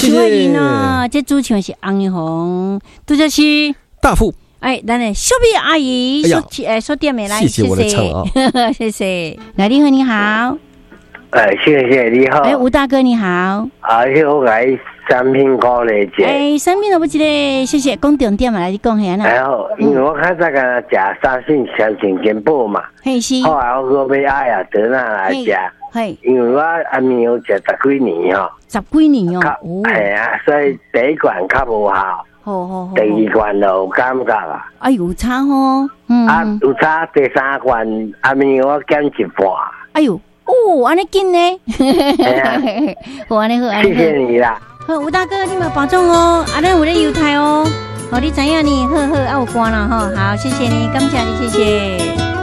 谢谢呢。这主唱是洪一红，杜就是大富。 咱的小美阿姨说点没来， 谢谢我的唱啊， 谢谢。来，你好，你好。 谢谢你好。 吴大哥你好。 我来产品讲嘞者。 产品都不记得，谢谢。讲重点嘛，来你讲下啦。 好，因为我较早个食三星香煎煎宝嘛， 是。 后来我要阿雅德纳来食，因为我阿妹有食10几年吼。10 几年哦。 所以第一罐较无效。第二罐就有感觉啊。 有差哦。 有差。第三罐阿妹我减一半。 哎呦。安尼紧呢，好安尼好， 谢谢你啦。 好，吴大哥，你们保重哦。咱有咧犹太哦，你知影呢？好，有关了哈。好，谢谢你，感谢你，谢谢。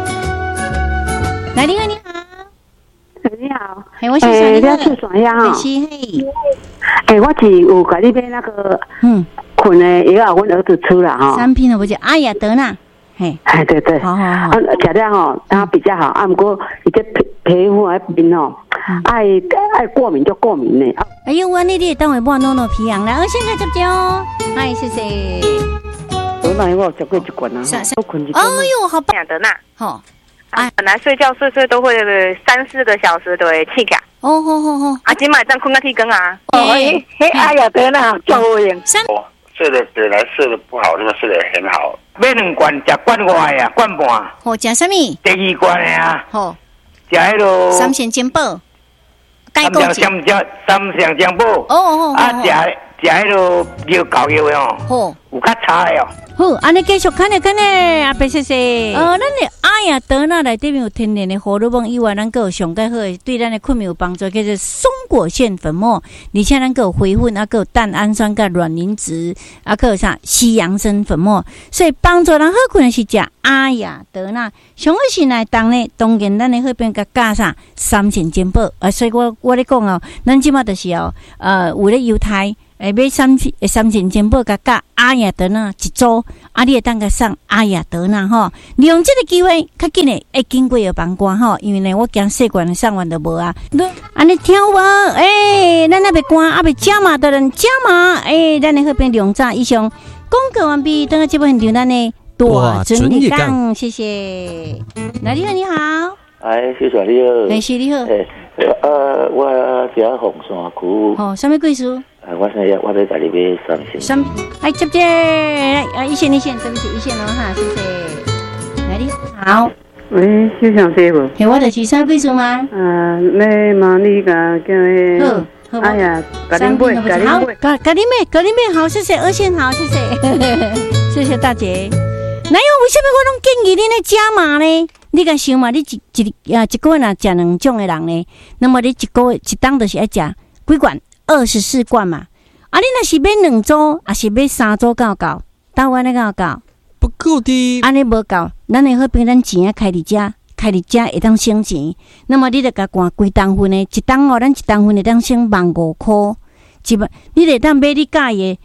来，你好，你好， 你好， 我是你好，是怎样哈？ 是我是有给你买那个困的，也要阮儿子吃了哈。 产品不是阿雅德纳。 对对，好，吃了吼，它比较好。不过伊这皮肤那边吼，爱过敏就过敏呢。 哎呦，我你等会帮我弄皮痒啦，现在就哦，谢谢。 我吃过一罐啊，我困一。 哎呦，好棒的呐， 好。 本来睡觉睡都会3-4个小时都会起起。 好。 今晚这样困到天光啊。 哎呀，对啦，教我用。 睡得本来睡得不好，这个睡得很好。 买2罐，吃罐外啊，罐半。 好，吃什么？ 第2罐的啊。 好。 吃迄落。 三鲜煎宝。 三香煎宝。吃迄落药膏药的哦。 好。 有较差的哦。 好，安尼继续看咧，阿伯谢谢。咱的阿雅德纳内底面有天然的荷尔蒙以外，咱个有上介好的对咱的困眠有帮助，叫做松果腺粉末，而且咱个有回粉，个有蛋氨酸跟卵磷脂，个有啥西洋参粉末，所以帮助人好困的是食阿雅德纳。上好是来当呢，当然咱的好边甲加上三鲜煎宝，所以我咧讲哦，咱即马就是有咧犹太。买三鲜煎宝加阿雅德纳一组，你会当甲上阿雅德纳吼，利用这个机会，较紧的会经过药房关吼，因为呢，我惊细罐上完都无啊。安尼听有无？咱那边关，未加码的人加码，咱的好边两炸以上。广告完毕，等下这部现场咱的大准日讲，谢谢。来，你好，你好。 谢谢你好。 是你好。 我是凤山区。 什么贵数？ 我在家里买三线。 接，来，一线，对不起，一线哦哈，谢谢。来，你好。 喂，小强师傅。 我就是三贵数吗？ 买嘛你个叫好。 哎呀，咖喱妹， 好，谢谢二线，好，谢谢，谢谢大姐。哪有？为什么我拢建议你来加码呢？你甲想嘛，你一个月若食2种的人呢，那么你一个月一当就是爱食几罐？24罐嘛。你若是买2组，还是买3组够够？台湾的够够？ 不够的。 安尼无够，咱的好平咱钱啊开伫遮会当省钱。那么你得甲关几当份的，一当咱一当份会当省15,000块。你得当买你介的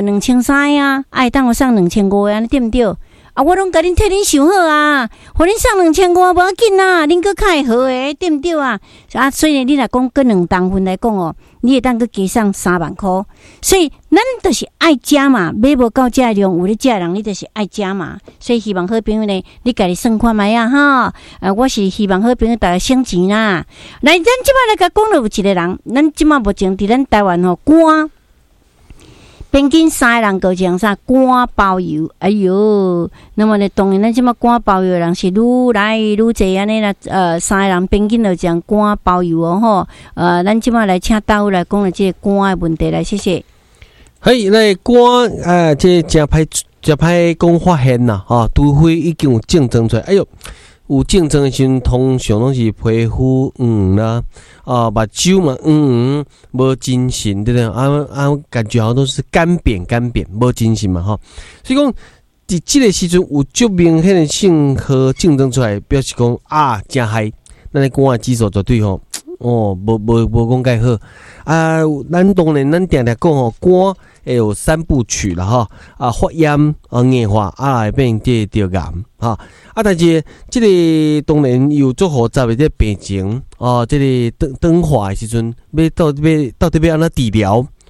2300啊，会当我上2500啊，对不对？我拢甲恁替恁想好啊，互恁送2500无要紧啊，恁搁较会好诶，对不对啊？所以你若讲跟2当份来讲哦，你会当搁加上3万块。所以咱就是爱加嘛，买无够价量，有咧食人，你就是爱加嘛。所以希望好朋友呢，你家己算看卖啊哈。我是希望好朋友大家省钱啦。来，咱即摆来甲讲了有一个人，咱即摆目前伫咱台湾肝。平均3个人高讲啥肝包油，哎呦，那么呢，当然咱即马肝包油的人是愈来愈济安尼啦。3个人平均就讲肝包油哦吼。咱即马来请大夫来讲了这个肝的问题来，谢谢。 嘿，那肝这真歹讲发现呐，除非已经有症状出来。哎呦，有症状的时阵，通常拢是皮肤啦，目睭嘛无精神，对不对？感觉好像都是干扁，无精神嘛，所以讲，伫这个时阵有足明显的性和症状出来，表示讲真害，咱的肝的指数绝对无讲介好。咱当然咱定定讲肝会有3部曲啦发炎硬化会变这着癌但是这个当然有足复杂的这病情这个灯化的时阵，要到底要安怎治疗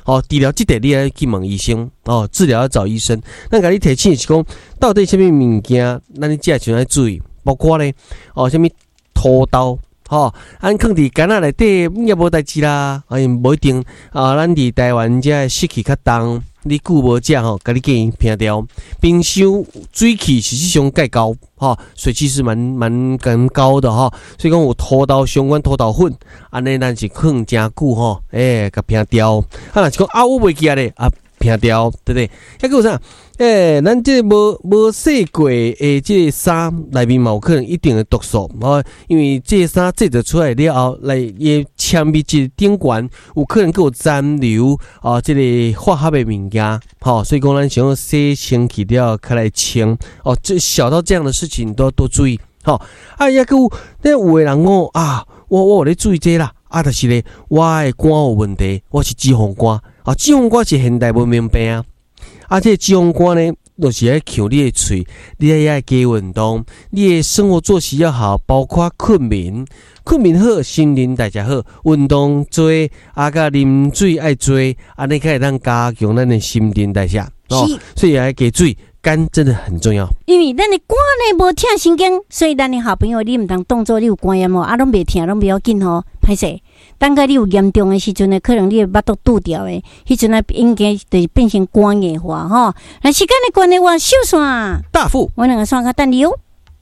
治疗这点你要去问医生治疗要找医生。咱甲你提醒是讲，到底什么物件，咱你食像要注意，包括咧什么土豆。咱放伫干仔内底也无代志啦，无一定咱伫台湾遮湿气较重，你久无食甲你建议平调。冰箱水气实际上介高，水气是蛮高的所以讲有土豆相关土豆粉，安尼咱是放真久甲平调。若是讲我袂记啊咧平调，对不对？还有啥？咱这无洗过这个衫内面嘛有可能一定的毒素因为这个衫制作出来了后，来伊纤维质顶悬有可能有残留这个化学的物件所以讲咱想要洗清气了开来清这小到这样的事情都要多注意还有那有的人讲我有咧注意这啦但是咧我的肝有问题，我是脂肪肝脂肪肝是现代文明病这脂肪肝呢，就是要强你的嘴，你要加运动，你的生活作息要好，包括困眠好，新陈代谢好，运动多，甲啉水爱多，安尼可以当加强咱的新陈代谢所以要加水。肝真的很重要， 因为咱的肝呢无疼神经，所以咱的好朋友你唔通当作你有肝炎拢袂疼，拢不要紧歹势。等下你有严重的时阵呢，可能你的腹肚堵掉的，迄阵呢应该就是变成肝硬化那时间的关系，我收线大富， 我两个线较等你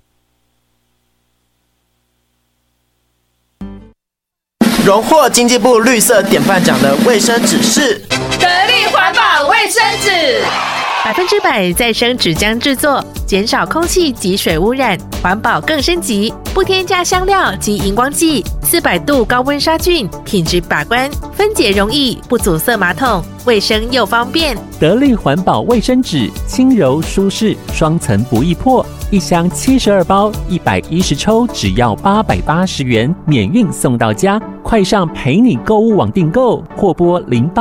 荣获经济部绿色典范奖的卫生纸是得力环保卫生纸。 100%再生纸浆制作，减少空气及水污染，环保更升级，不添加香料及荧光剂，400度高温杀菌，品质把关，分解容易，不阻塞马桶，卫生又方便。 得力环保卫生纸，轻柔舒适，双层不易破，一箱72包，110抽，只要880元，免运送到家。快上陪你购物网订购，或拨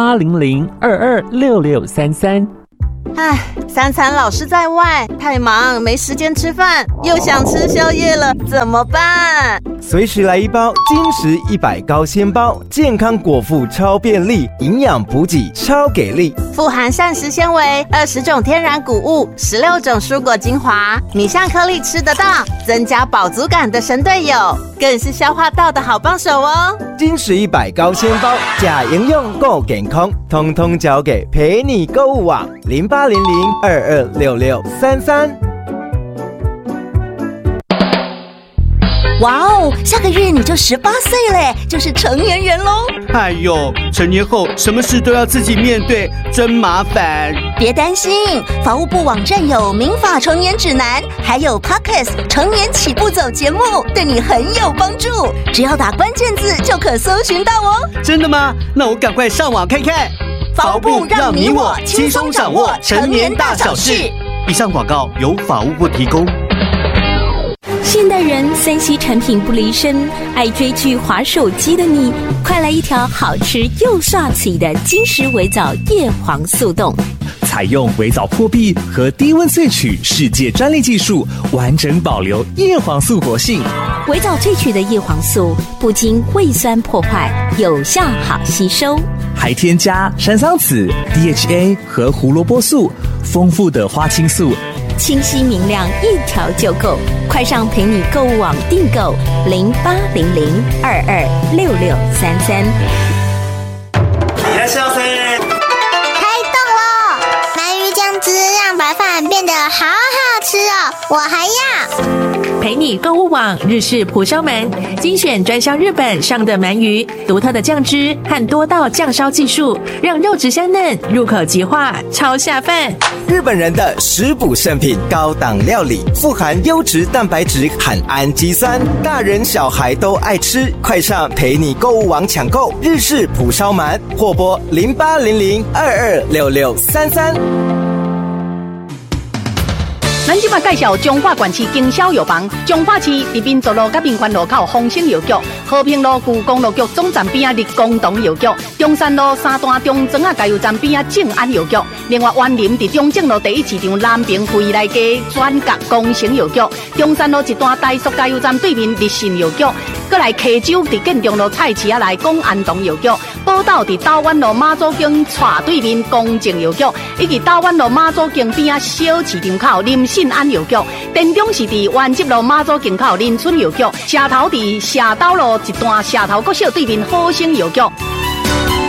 0800226633。 三餐老是在外，太忙没时间吃饭，又想吃宵夜了，怎么办？ 随时来一包金石100高纤包，健康果腹超便利，营养补给超给力， 富含膳食纤维，20种天然谷物，16种蔬果精华，米香颗粒吃得到，增加饱足感的神队友，更是消化道的好帮手哦。 金石100高纤包，假营养够健康，通通交给陪你购物网0800226633。 哇哦，下个月你就18岁嘞，就是成年人咯。 哎呦，成年后什么事都要自己面对，真麻烦。 别担心，法务部网站有民法成年指南，还有 Podcast 成年起步走节目，对你很有帮助。只要打关键字就可搜寻到哦。 真的吗？那我赶快上网看看。 法务部让你我轻松掌握成年大小事。 以上广告由法务部提供。 现代人3C 产品不离身，爱追剧滑手机的你，快来一条好吃又刷嘴的金石微藻叶黄素冻。 采用微藻破壁和低温萃取世界专利技术，完整保留叶黄素活性。 微藻萃取的叶黄素不经胃酸破坏，有效好吸收， 还添加山桑子、DHA 和胡萝卜素，丰富的花青素， 清晰明亮，一条就够。快上陪你购物网订购0800226633。 いらっしゃいませ。 开动了！鳗鱼酱汁让白饭变得好好吃哦，我还要。 陪你购物网日式蒲烧鳗，精选专销日本上的鳗鱼，独特的酱汁和多道酱烧技术，让肉质香嫩，入口即化，超下饭。 日本人的食补圣品，高档料理，富含优质蛋白质和氨基酸，大人小孩都爱吃。快上陪你购物网抢购日式蒲烧鳗，或拨0800226633。 咱即摆介绍彰化县市经销药房，彰化市伫民族路甲民权路口丰兴药局，和平路旧公路局总站边立功堂药局，中山路三段中庄加油站边正安药局。另外，园林伫中正路第一市场南平会内街转角工程药局，中山路一段大速加油站对面立信药局。过来溪州伫建中路菜市仔内公安堂药局，宝岛伫道湾路马祖径斜对面公正药局，以及道湾路马祖径边小市场口林信安药局。田中是伫原集路马祖径口林村药局，社头伫社斗路一段社头国小对面好生药局。